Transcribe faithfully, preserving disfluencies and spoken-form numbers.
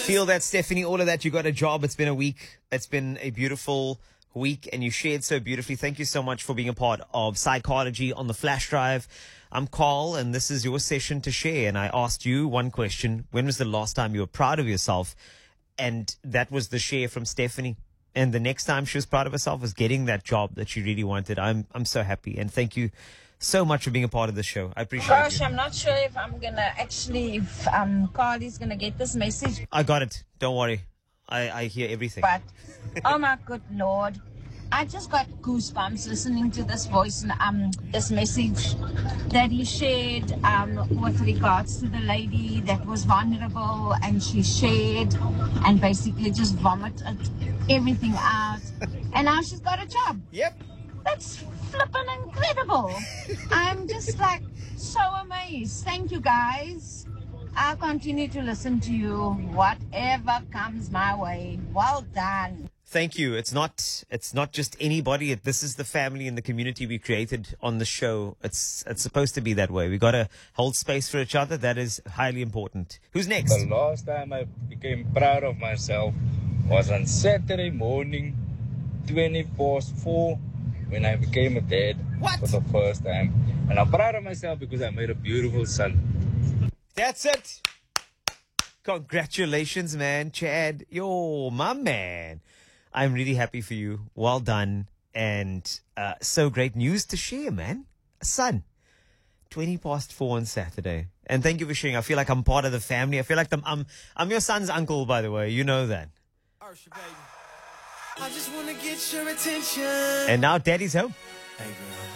Feel that, Stephanie, all of that. You got a job. It's been a week. It's been a beautiful week, and you shared so beautifully. Thank you so much for being a part of Psychology on the Flash Drive. I'm Carl, and this is your session to share. And I asked you one question. When was the last time you were proud of yourself? And that was the share from Stephanie. And the next time she was proud of herself was getting that job that she really wanted. I'm I'm so happy. And thank you so much for being a part of the show. I appreciate Gosh, you. I'm not sure if I'm going to actually, if um, Carly's going to get this message. I got it. Don't worry. I, I hear everything. But, oh my good Lord. I just got goosebumps listening to this voice and um, this message that he shared um, with regards to the lady that was vulnerable, and she shared and basically just vomited everything out. And now she's got a job. Yep. That's flippin' incredible. I'm just like so amazed. Thank you, guys. I'll continue to listen to you, whatever comes my way. Well done. Thank you. It's not it's not just anybody. This is the family and the community we created on the show. It's it's supposed to be that way. We got to hold space for each other. That is highly important. Who's next? The last time I became proud of myself was on Saturday morning, twenty past four, when I became a dad What? for the first time. And I'm proud of myself because I made a beautiful son. That's it. Congratulations, man. Chad, yo, my man. I'm really happy for you. Well done. And uh, so great news to share, man. A son. twenty past four on Saturday. And thank you for sharing. I feel like I'm part of the family. I feel like I'm, I'm, I'm your son's uncle, by the way. You know that. I just want to get your attention. And now daddy's home. Hey, girl.